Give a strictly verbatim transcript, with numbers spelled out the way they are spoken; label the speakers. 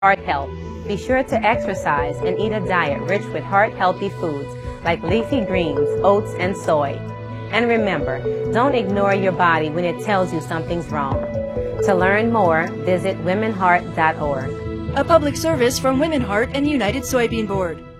Speaker 1: Heart health. Be sure to exercise and eat a diet rich with heart-healthy foods like leafy greens, oats, and soy. And remember, don't ignore your body when it tells you something's wrong. To learn more, visit women heart dot org.
Speaker 2: A public service from Women Heart and United Soybean Board.